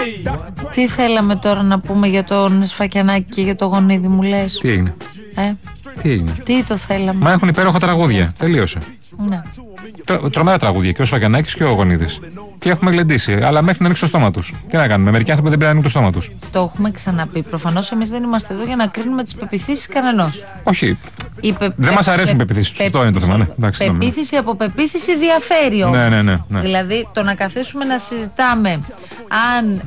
Τι θέλαμε τώρα να πούμε για τον Σφακιανάκη και για το Γονίδη, μου λες? Τι έγινε? Τι έγινε? Τι το θέλαμε? Μα έχουν υπέροχα τραγούδια. Τελείωσε. Ναι. Τρομερά τραγούδια και ο Σφακιανάκης και ο Γονίδης. Και έχουμε γλεντήσει, αλλά μέχρι να ανοίξει το στόμα τους. Τι να κάνουμε, μερικοί άνθρωποι δεν πρέπει να ανοίξουν το στόμα τους. Το έχουμε ξαναπεί. Προφανώς εμείς δεν είμαστε εδώ για να κρίνουμε τις πεποιθήσεις κανενός. Όχι. Δεν μας αρέσουν οι πεποιθήσεις τους. Αυτό είναι το θέμα. Ναι. Πεποίθηση από πεποιθήση διαφέρει όμως. Ναι. Δηλαδή το να καθίσουμε να συζητάμε αν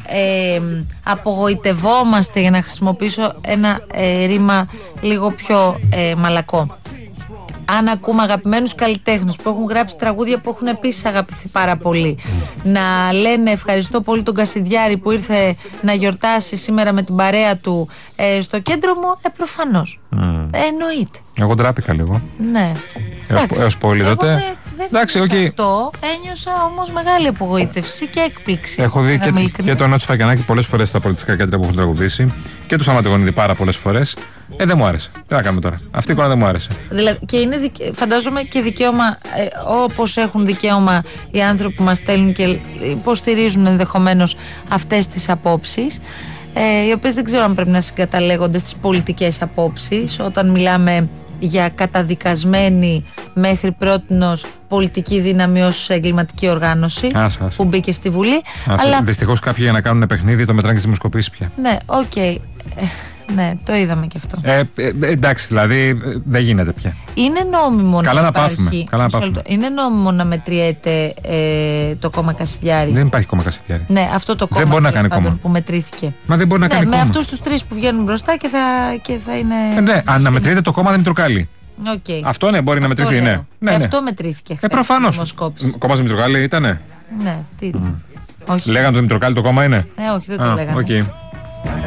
απογοητευόμαστε, για να χρησιμοποιήσω ένα ρήμα λίγο πιο μαλακό, αν ακούμε αγαπημένους καλλιτέχνες που έχουν γράψει τραγούδια που έχουν επίσης αγαπηθεί πάρα πολύ, να λένε ευχαριστώ πολύ τον Κασιδιάρη που ήρθε να γιορτάσει σήμερα με την παρέα του στο κέντρο μου, προφανώς. Εννοείται. Εγώ ντράπηκα λίγο. Ναι. Έως πολύ τότε. Εντάξει, αυτό ένιωσα όμως μεγάλη απογοήτευση και έκπληξη. Έχω δει και τον Νότσο Σφακιανάκη πολλές φορές στα πολιτικά κέντρα που έχουν τραγουδήσει και του Σταμάτη Γονίδη πάρα πολλές φορές. Δεν μου άρεσε. Τι να κάνουμε τώρα. Αυτή η εικόνα δεν μου άρεσε. Δηλαδή, και είναι φαντάζομαι και δικαίωμα, όπως έχουν δικαίωμα οι άνθρωποι που μας στέλνουν και υποστηρίζουν ενδεχομένως αυτές τις απόψεις, οι οποίες δεν ξέρω αν πρέπει να συγκαταλέγονται στις πολιτικές απόψεις, όταν μιλάμε για καταδικασμένη μέχρι πρότινος πολιτική δύναμη ως εγκληματική οργάνωση που μπήκε στη Βουλή. Αλλά δυστυχώς κάποιοι για να κάνουν παιχνίδι το μετράνε και στις δημοσκοπήσεις πια. Ναι, οκ. Ναι, το είδαμε και αυτό. Εντάξει, δηλαδή δεν γίνεται πια. Είναι νόμιμο καλά να πάθουμε. Είναι νόμιμο να μετριέται το κόμμα Κασιδιάρη. Δεν υπάρχει κόμμα Κασιδιάρη. Ναι, αυτό το κόμμα δεν μπορεί να κάνει κόμμα που μετρήθηκε. Μα δεν μπορεί να κάνει με κόμμα. Με αυτούς τους τρεις που βγαίνουν μπροστά και θα είναι. Ναι, αν να μετριέται το κόμμα Δημητροκάλη. Okay. Αυτό ναι, μπορεί να μετρηθεί. Ναι. Αυτό μετρήθηκε. Προφανώς. Κόμμα Δημητροκάλη ήτανε. Ναι, τι ήταν. Όχι. Λέγανε το Δημητροκάλη το κόμμα είναι. Όχι, δεν το λέγανε. Okay.